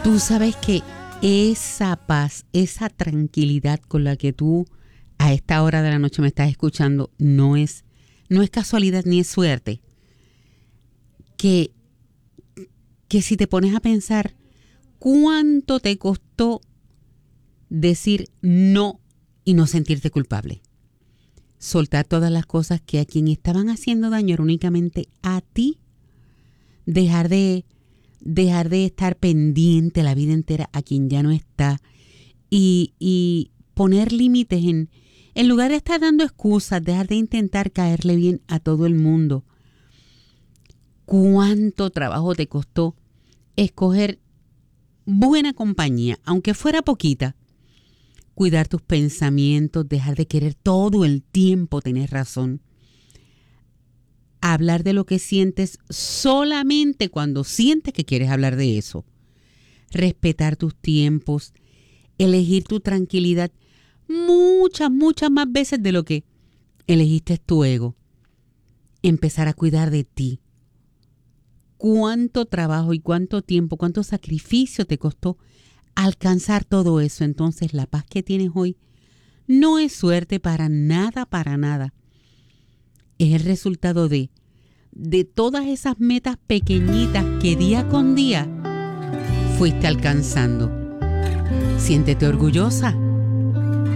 Tú sabes que esa paz, esa tranquilidad con la que tú a esta hora de la noche me estás escuchando no es casualidad ni es suerte. Que, que si te pones a pensar cuánto te costó decir no y no sentirte culpable. Soltar todas las cosas que a quien estaban haciendo daño era únicamente a ti. Dejar de estar pendiente la vida entera a quien ya no está y poner límites en lugar de estar dando excusas, dejar de intentar caerle bien a todo el mundo. ¿Cuánto trabajo te costó escoger buena compañía, aunque fuera poquita? Cuidar tus pensamientos, dejar de querer todo el tiempo tener razón. Hablar de lo que sientes solamente cuando sientes que quieres hablar de eso. Respetar tus tiempos, elegir tu tranquilidad muchas más veces de lo que elegiste tu ego. Empezar a cuidar de ti. Cuánto trabajo y cuánto tiempo, cuánto sacrificio te costó alcanzar todo eso. Entonces la paz que tienes hoy no es suerte para nada, para nada. Es el resultado de todas esas metas pequeñitas que día con día fuiste alcanzando. Siéntete orgullosa